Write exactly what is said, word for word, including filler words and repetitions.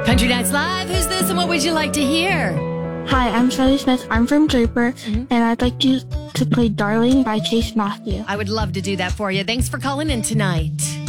Country Nights Live, who's this and what would you like to hear? Hi, I'm Charlie Smith. I'm from Draper, mm-hmm. and I'd like you to play Darling by Chase Matthew. I would love to do that for you. Thanks for calling in tonight.